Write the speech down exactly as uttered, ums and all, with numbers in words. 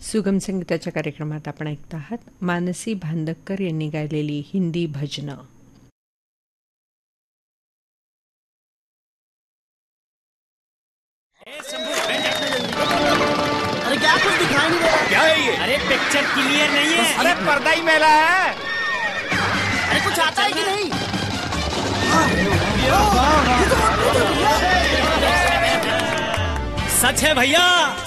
सुगम संगीताच्या कार्यक्रमात आपण ऐकत आहात मानसी भांदक्कर यांनी गायलेली हिंदी भजनं. अरे क्या कुछ दिखाई नहीं दे रहा? क्या है ये? अरे पिक्चर क्लियर नहीं है. अरे पर्दा ही मैला है. अरे कुछ आता है कि नहीं? सच है भैया,